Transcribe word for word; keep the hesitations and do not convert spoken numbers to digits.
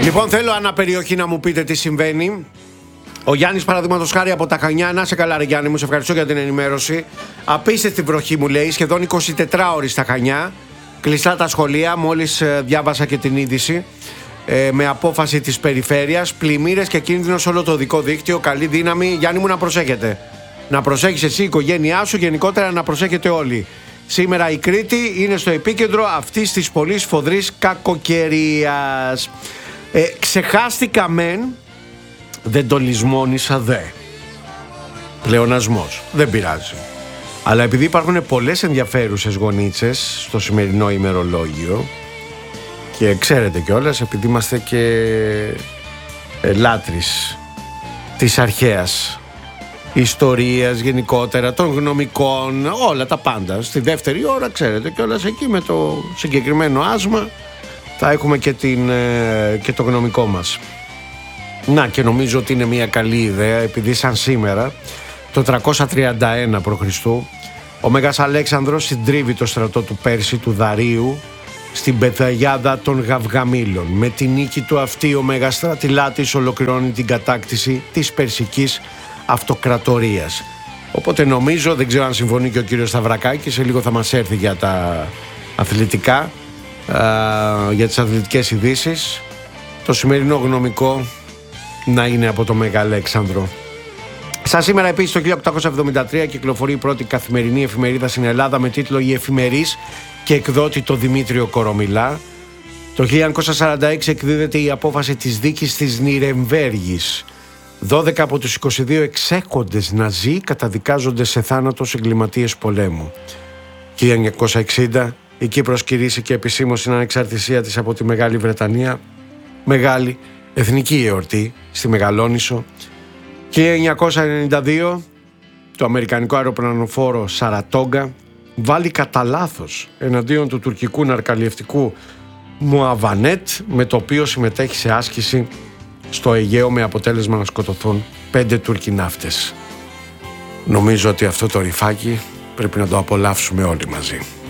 Λοιπόν, θέλω αναπεριοχή να μου πείτε τι συμβαίνει. Ο Γιάννης, παραδείγματος χάρη από τα Χανιά. Να σε καλά, ρε Γιάννη μου, σε ευχαριστώ για την ενημέρωση. Απίστευτη βροχή, μου λέει, σχεδόν εικοσιτετράωρη στα Χανιά. Κλειστά τα σχολεία, μόλις διάβασα και την είδηση. Ε, με απόφαση της περιφέρειας. Πλημμύρες και κίνδυνο σε όλο το οδικό δίκτυο. Καλή δύναμη, Γιάννη μου, να προσέχετε. Να προσέχεις εσύ, η οικογένειά σου, γενικότερα να προσέχετε όλοι. Σήμερα η Κρήτη είναι στο επίκεντρο αυτής της πολύ σφοδρής κακοκαιρίας. Ε, ξεχάστηκα μεν, δεν το λησμόνισα δε. Πλεονασμός, δεν πειράζει. Αλλά επειδή υπάρχουν πολλές ενδιαφέρουσες γονίτσες στο σημερινό ημερολόγιο, και ξέρετε κιόλας, επειδή είμαστε και ε, λάτρεις της αρχαίας ιστορίας, γενικότερα των γνωμικών, όλα τα πάντα. Στη δεύτερη ώρα, ξέρετε κιόλας, εκεί με το συγκεκριμένο άσμα θα έχουμε και, την, ε, και το γνωμικό μας. Να, και νομίζω ότι είναι μια καλή ιδέα, επειδή σαν σήμερα το τριακόσια τριάντα ένα προ Χριστού ο Μέγας Αλέξανδρος συντρίβει το στρατό του Πέρση, του Δαρίου, στην πεταγιάδα των Γαυγαμήλων. Με τη νίκη του αυτή ο Μέγας Στρατιλάτης ολοκληρώνει την κατάκτηση της Περσικής Αυτοκρατορίας. Οπότε νομίζω, δεν ξέρω αν συμφωνεί και ο κύριος Σταυρακάκης, σε λίγο θα μας έρθει για τα αθλητικά, α, για τις αθλητικές ειδήσεις, το σημερινό γνωμικό να είναι από το Μέγα Αλέξανδρο. Σαν σήμερα επίσης το χίλια οκτακόσια εβδομήντα τρία κυκλοφορεί η πρώτη καθημερινή εφημερίδα στην Ελλάδα με τίτλο «Η Εφημερής» και εκδότη το Δημήτριο Κορομιλά. Το χίλια εννιακόσια σαράντα έξι εκδίδεται η απόφαση της δίκης της Νιρεμβέργης. δώδεκα από τους είκοσι δύο εξέχοντες Ναζί καταδικάζονται σε θάνατο ως εγκληματίες πολέμου. χίλια εννιακόσια εξήντα η Κύπρος κηρύσσει επισήμως την ανεξαρτησία της από τη Μεγάλη Βρετανία. Μεγάλη εθνική εορτή στη Μεγαλόνισσο. χίλια εννιακόσια ενενήντα δύο το αμερικανικό αεροπλανοφόρο Σαρατόγκα βάλει κατά λάθος εναντίον του τουρκικού ναρκαλιευτικού Μουαβανέτ, με το οποίο συμμετέχει σε άσκηση στο Αιγαίο, με αποτέλεσμα να σκοτωθούν πέντε Τούρκοι ναύτες. Νομίζω ότι αυτό το ρηφάκι πρέπει να το απολαύσουμε όλοι μαζί.